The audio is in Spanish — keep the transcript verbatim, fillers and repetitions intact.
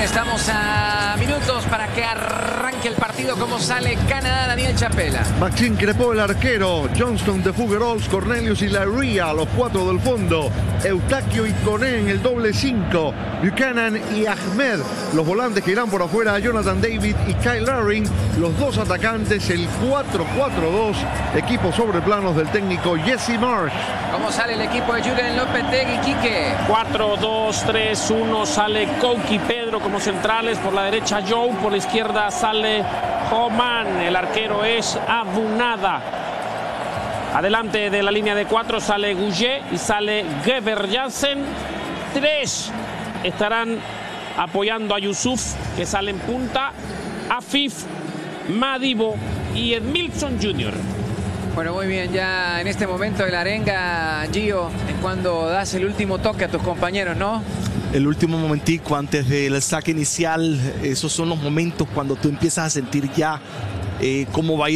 estamos a minutos para que arranque el partido. ¿Cómo sale Canadá, Daniel Chapela? Maxime Crépeau, el arquero. Johnston de Fougerols, Cornelius y Larrea, los cuatro del fondo. Eustaquio y Koné en el doble cinco. Buchanan y Ahmed, los volantes que irán por afuera. Jonathan David y Kyle Laring, los dos atacantes. El cuatro cuatro dos, equipo sobre planos del técnico Jesse Marsh. ¿Cómo sale el equipo de Julen Lopetegui, Quique? cuatro dos tres uno, sale Coque y Pedro como centrales. Por la derecha Joe, por la izquierda sale Homan. El arquero es Abunada. Adelante de la línea de cuatro sale Gouget y sale Geber Jansen. Tres estarán apoyando a Yusuf, que sale en punta. Afif, Madibo y Edmilson junior Bueno, muy bien, ya en este momento de la arenga, Gio, es cuando das el último toque a tus compañeros, ¿no? El último momentico antes del saque inicial, esos son los momentos cuando tú empiezas a sentir ya eh, cómo va a ir